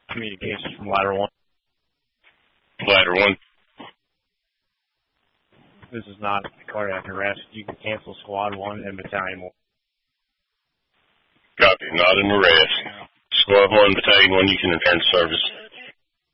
Communications from Ladder 1. Ladder 1. This is not cardiac arrest. You can cancel Squad 1 and Battalion 1. Copy. Not an arrest. Squad 1, Battalion 1, you can return to service.